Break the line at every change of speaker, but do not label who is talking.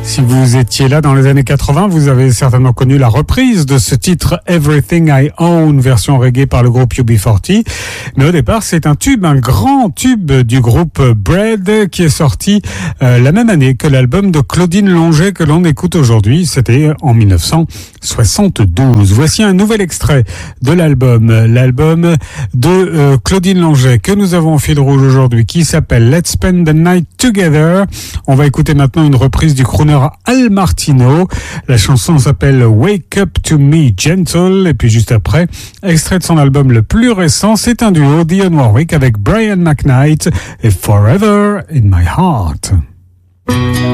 Si vous étiez là dans les années 80, vous avez certainement connu la reprise de ce titre Everything I Own, version reggae par le groupe UB40. Mais au départ, c'est un tube, un grand tube du groupe Bread qui est sorti la même année que l'album de Claudine Longet que l'on écoute aujourd'hui. C'était en 1972. Voici un nouvel extrait de l'album de Claudine Longet que nous avons en fil rouge aujourd'hui, qui s'appelle Let's Spend the Night Together. On va écouter maintenant une reprise du crooner Al Martino. La chanson s'appelle Wake Up to Me Gentle. Et puis juste après, extrait de son album le plus récent, c'est un duo, Dionne Warwick avec Brian McKnight et Forever in My Heart.